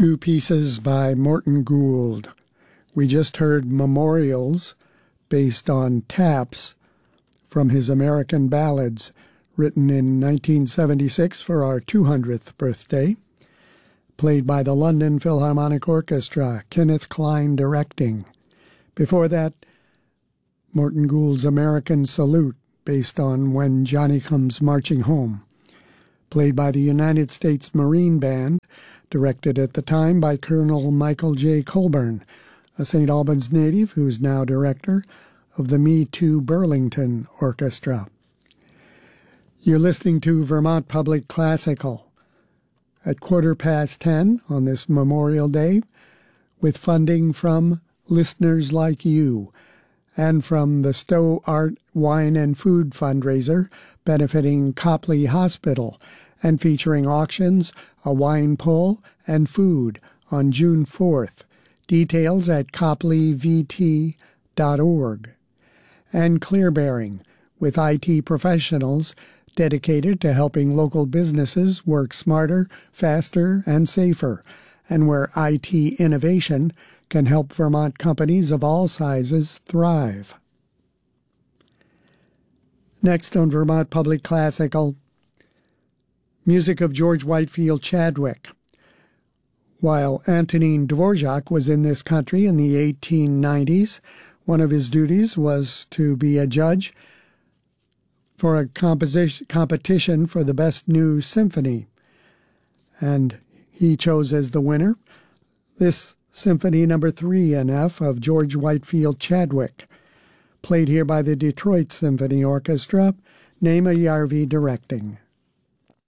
Two pieces by Morton Gould. We just heard Memorials, based on taps, from his American Ballads, written in 1976 for our 200th birthday, played by the London Philharmonic Orchestra, Kenneth Klein directing. Before that, Morton Gould's American Salute, based on When Johnny Comes Marching Home, played by the United States Marine Band, directed at the time by Colonel Michael J. Colburn, a St. Albans native who is now director of the Me Too Burlington Orchestra. You're listening to Vermont Public Classical at 10:15 on this Memorial Day, with funding from listeners like you and from the Stowe Art, Wine, and Food fundraiser benefiting Copley Hospital and featuring auctions, a wine pull, and food on June 4th. Details at copleyvt.org. And Clearbearing, with IT professionals dedicated to helping local businesses work smarter, faster, and safer, and where IT innovation can help Vermont companies of all sizes thrive. Next on Vermont Public Classical, music of George Whitefield Chadwick. While Antonin Dvorak was in this country in the 1890s, one of his duties was to be a judge for a competition for the best new symphony. And he chose as the winner this Symphony No. 3 in F of George Whitefield Chadwick, played here by the Detroit Symphony Orchestra, Nema Yarvi directing.